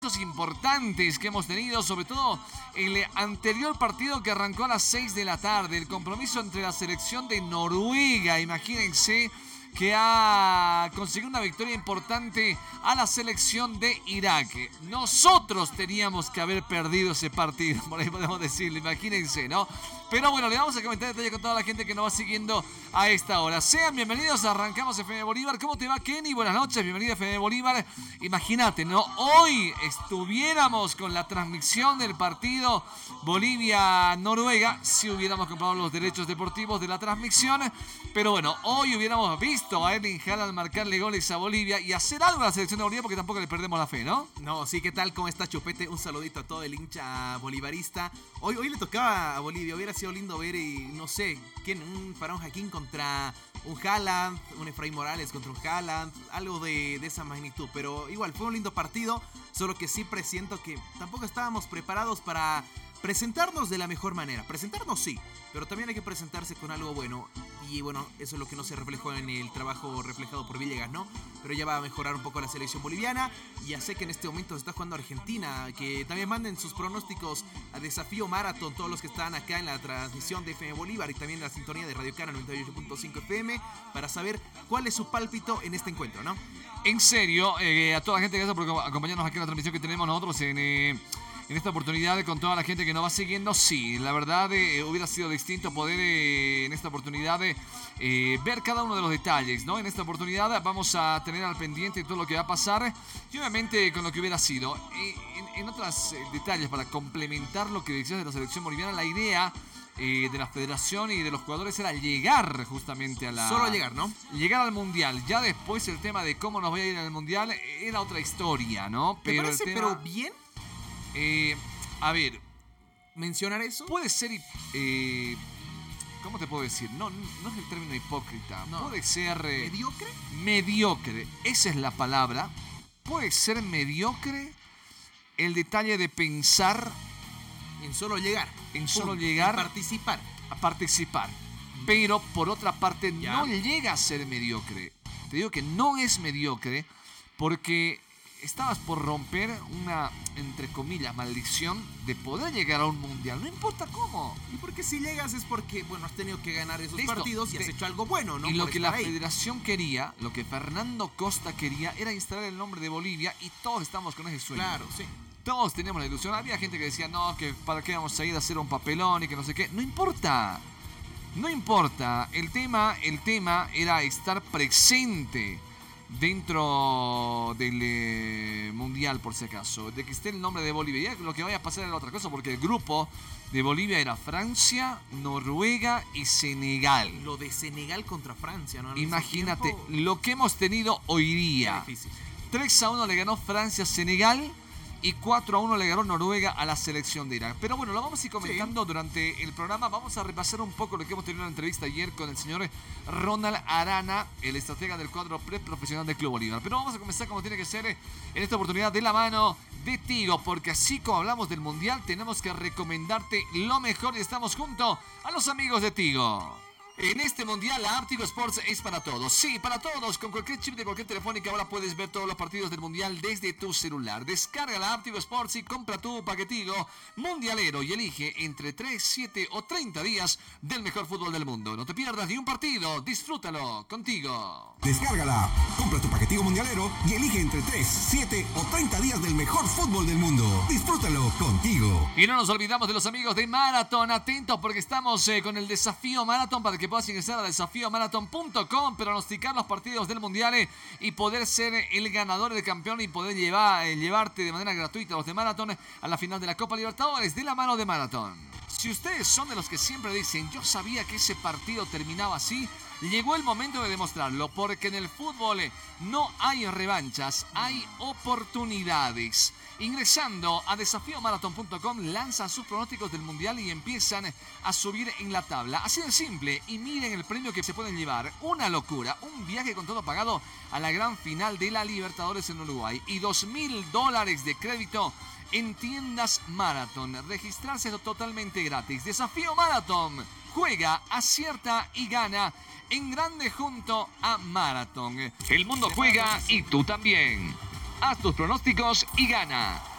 Importantes que hemos tenido, sobre todo el anterior partido que arrancó a las 6 de la tarde, el compromiso entre la selección de Noruega, imagínense, que ha conseguido una victoria importante a la selección de Irak. Nosotros teníamos que haber perdido ese partido, por ahí podemos decirlo, imagínense, ¿no? Pero bueno, le vamos a comentar detalle con toda la gente que nos va siguiendo a esta hora. Sean bienvenidos, arrancamos FM Bolívar. ¿Cómo te va, Kenny? Buenas noches, bienvenida a FM Bolívar. Imagínate, ¿no? Hoy estuviéramos con la transmisión del partido Bolivia-Noruega si hubiéramos comprado los derechos deportivos de la transmisión. Pero bueno, hoy hubiéramos visto a Erling Haaland marcarle goles a Bolivia y hacer algo a la selección de Bolivia porque tampoco le perdemos la fe, ¿no? No, sí, ¿qué tal? ¿Cómo está, Chupete? Un saludito a todo el hincha bolivarista. Hoy le tocaba a Bolivia, hubiera sido lindo ver, no sé, un Faraón Jaquín contra un Haaland, un Efraín Morales contra un Haaland, algo de esa magnitud. Pero igual, fue un lindo partido, solo que sí presiento que tampoco estábamos preparados para presentarnos de la mejor manera. Presentarnos sí, pero también hay que presentarse con algo bueno. Y bueno, eso es lo que no se reflejó en el trabajo reflejado por Villegas, ¿no? Pero ya va a mejorar un poco la selección boliviana. Y ya sé que en este momento se está jugando Argentina. Que también manden sus pronósticos a Desafío Maratón, todos los que están acá en la transmisión de FM Bolívar y también en la sintonía de Radio Cana 98.5 FM, para saber cuál es su pálpito en este encuentro, ¿no? En serio, a toda la gente, gracias por acompañarnos aquí en la transmisión que tenemos nosotros en esta oportunidad con toda la gente que nos va siguiendo. Sí, la verdad hubiera sido distinto poder en esta oportunidad ver cada uno de los detalles, ¿no? En esta oportunidad vamos a tener al pendiente todo lo que va a pasar y obviamente con lo que hubiera sido. En otros detalles, para complementar lo que decías de la selección boliviana, la idea de la federación y de los jugadores era llegar justamente a la... Solo llegar, ¿no? Llegar al Mundial. Ya después el tema de cómo nos va a ir en el Mundial era otra historia, ¿no? ¿Te parece, pero bien? A ver, ¿mencionar eso? puede ser, ¿cómo te puedo decir? No es el término hipócrita. No. Puede ser ¿Mediocre? mediocre, esa es la palabra. Puede ser mediocre el detalle de pensar En solo llegar. en solo llegar Participar. a participar. Pero por otra parte Ya. no llega a ser mediocre. Te digo que no es mediocre porque estabas por romper una, entre comillas, maldición de poder llegar a un mundial. No importa cómo. Y porque si llegas es porque, bueno, has tenido que ganar esos Listo. partidos y has hecho algo bueno, ¿no? Y lo Por que estar la ahí. federación quería, lo que Fernando Costa quería, era instalar el nombre de Bolivia y todos estamos con ese sueño. Claro, sí. Todos teníamos la ilusión. Había gente que decía, no, que para qué vamos a ir a hacer un papelón y que no sé qué. No importa. No importa. El tema era estar presente dentro del mundial, por si acaso. De que esté el nombre de Bolivia. Ya lo que vaya a pasar era otra cosa, porque el grupo de Bolivia era Francia, Noruega y Senegal. Lo de Senegal contra Francia, ¿no? Imagínate lo que hemos tenido hoy día. Qué difícil. 3-1 le ganó Francia a Senegal y 4-1 le ganó Noruega a la selección de Irak. Pero bueno, lo vamos a ir comentando durante el programa. Vamos a repasar un poco lo que hemos tenido en la entrevista ayer con el señor Ronald Arana, el estratega del cuadro preprofesional del Club Bolívar. Pero vamos a comenzar como tiene que ser en esta oportunidad de la mano de Tigo, porque así como hablamos del Mundial, tenemos que recomendarte lo mejor y estamos junto a los amigos de Tigo. En este mundial, la app Tigo Sports es para todos. Sí, para todos. Con cualquier chip de cualquier telefónica ahora puedes ver todos los partidos del mundial desde tu celular. Descarga la app Tigo Sports y compra tu paquetigo mundialero y elige entre 3, 7 o 30 días del mejor fútbol del mundo. No te pierdas ni un partido. Disfrútalo contigo. Descárgala, compra tu paquetigo mundialero y elige entre 3, 7 o 30 días del mejor fútbol del mundo. Disfrútalo contigo. Y no nos olvidamos de los amigos de Maratón. Atentos porque estamos con el desafío Maratón para que puedas ingresar a desafiomarathon.com, pronosticar los partidos del Mundial y poder ser el ganador, el campeón y poder llevarte de manera gratuita los de Maratón a la final de la Copa Libertadores de la mano de Maratón. Si ustedes son de los que siempre dicen, yo sabía que ese partido terminaba así, llegó el momento de demostrarlo, porque en el fútbol no hay revanchas, hay oportunidades. Ingresando a desafiomarathon.com lanzan sus pronósticos del Mundial y empiezan a subir en la tabla. Así de simple, y miren el premio que se pueden llevar. Una locura, un viaje con todo pagado a la gran final de la Libertadores en Uruguay y $2,000 de crédito en tiendas Maratón. Registrarse es totalmente gratis. Desafío Maratón. Juega, acierta y gana en grande junto a Maratón. El mundo juega y tú también. Haz tus pronósticos y gana.